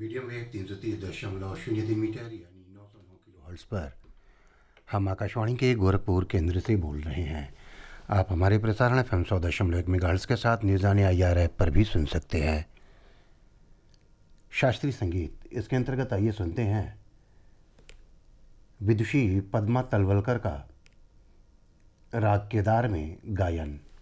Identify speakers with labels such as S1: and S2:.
S1: Medium wave 330.03 metre यानी 909 kilo hertz पर हम आकाशवाणी के गोरखपुर केंद्र से बोल रहे हैं। आप हमारे प्रसारण FM 100.1 मेगाहर्ट्ज़ के साथ न्यूज़ ऑन AIR ऐप पर भी सुन सकते हैं। शास्त्रीय संगीत, इसके अंतर्गत आइए सुनते हैं विदुषी पद्मा तलवलकर का राग केदार में गायन।